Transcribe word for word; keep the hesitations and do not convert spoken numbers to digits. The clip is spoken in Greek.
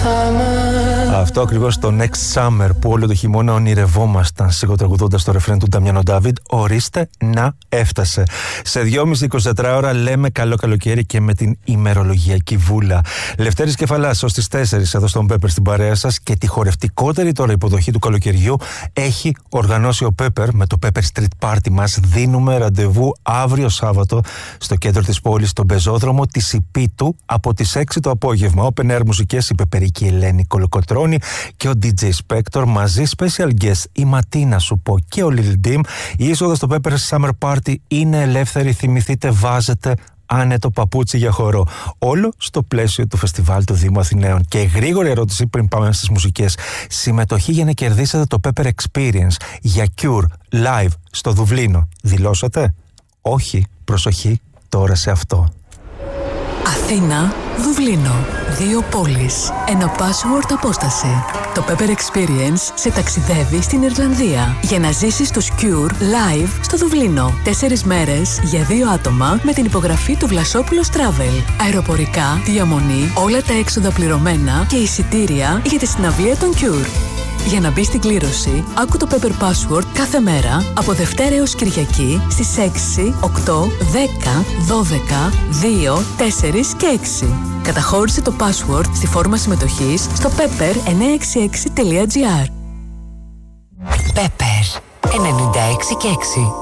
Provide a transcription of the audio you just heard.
Αυτό ακριβώς το Next Summer που όλο το χειμώνα ονειρευόμασταν, σιγοτραγουδώντας το ρεφρέν του Νταμιάνο Ντάβιντ, ορίστε να έφτασε. Σε δυόμισι εικοσιτετρά ώρα λέμε καλό καλοκαίρι και με την ημερολογιακή βούλα. Λευτέρης Κεφαλάς ως τις τέσσερις εδώ στον Πέπερ στην παρέα σας, και τη χορευτικότερη τώρα υποδοχή του καλοκαιριού έχει οργανώσει ο Πέπερ με το Pepper Street Party μας. Δίνουμε ραντεβού αύριο Σάββατο στο κέντρο της πόλης, στον πεζόδρομο της Ιππίτου, από τις έξι το απόγευμα. Open air μουσικές, η Πεπερική Ελένη Κολοκοτρώνη και ο ντι τζέι Spector, μαζί special guest η Ματίνα σου πω και ο Lil Dim. Η είσοδο στο Pepper Summer Party είναι ελεύθερη, θυμηθείτε, βάζετε άνετο παπούτσι για χορό. Όλο στο πλαίσιο του φεστιβάλ του Δήμου Αθηναίων. Και γρήγορη ερώτηση πριν πάμε στις μουσικές. Συμμετοχή για να κερδίσετε το Pepper Experience για Cure live στο Δουβλίνο. Δηλώσατε? Όχι. Προσοχή τώρα σε αυτό. Αθήνα, Δουβλίνο. Δύο πόλεις. Ένα password απόσταση. Το Pepper Experience σε ταξιδεύει στην Ιρλανδία για να ζήσεις τους Cure live στο Δουβλίνο. Τέσσερις μέρες για δύο άτομα με την υπογραφή του Βλασόπουλος Travel. Αεροπορικά, διαμονή, όλα τα έξοδα πληρωμένα και εισιτήρια για τη συναυλία των Cure. Για να μπει στην κλήρωση, άκου το Pepper Password κάθε μέρα από Δευτέρα έως Κυριακή στις έξι, οκτώ, δέκα, δώδεκα, δύο, τέσσερα και έξι. Καταχώρησε το password στη φόρμα συμμετοχής στο pepper εννιακόσια εξήντα έξι τελεία τζι άρ. Pepper ενενήντα έξι και έξι.